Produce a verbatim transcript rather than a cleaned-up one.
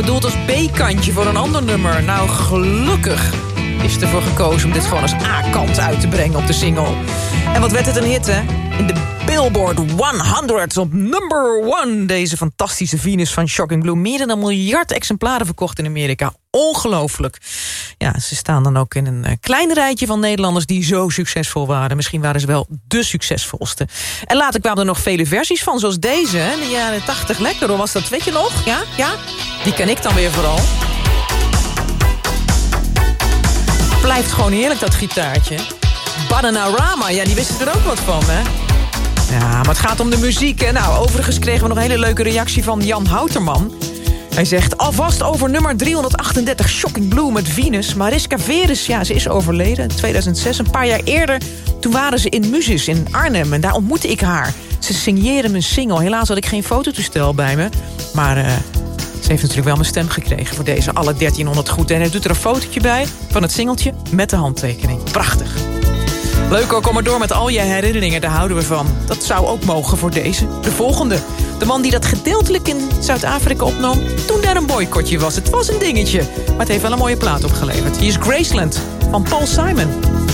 bedoeld als B-kantje voor een ander nummer. Nou, gelukkig is ervoor gekozen om dit gewoon als A-kant uit te brengen op de single. En wat werd het een hit, hè? In de Billboard honderd op number one. Deze fantastische Venus van Shocking Blue. Meer dan een miljard exemplaren verkocht in Amerika. Ongelooflijk. Ja, ze staan dan ook in een uh, klein rijtje van Nederlanders die zo succesvol waren. Misschien waren ze wel de succesvolste. En later kwamen er nog vele versies van, zoals deze. Hè? In de jaren tachtig, lekker hoor. Was dat, weet je nog? Ja? Ja? Die ken ik dan weer vooral. Blijft gewoon heerlijk, dat gitaartje. Bananarama, ja, die wisten er ook wat van, hè? Ja, maar het gaat om de muziek, hè? Nou, overigens kregen we nog een hele leuke reactie van Jan Houterman. Hij zegt, alvast over nummer driehonderdachtendertig, Shocking Blue met Venus. Mariska Veres, ja, ze is overleden in tweeduizend zes. Een paar jaar eerder, toen waren ze in Musis in Arnhem. En daar ontmoette ik haar. Ze signeerde mijn single. Helaas had ik geen fototoestel bij me. Maar uh, ze heeft natuurlijk wel mijn stem gekregen voor deze alle dertienhonderd goed. En hij doet er een fotootje bij van het singeltje met de handtekening. Prachtig. Leuk ook, kom maar door met al je herinneringen, daar houden we van. Dat zou ook mogen voor deze, de volgende. De man die dat gedeeltelijk in Zuid-Afrika opnam toen daar een boycottje was. Het was een dingetje, maar het heeft wel een mooie plaat opgeleverd. Hier is Graceland van Paul Simon.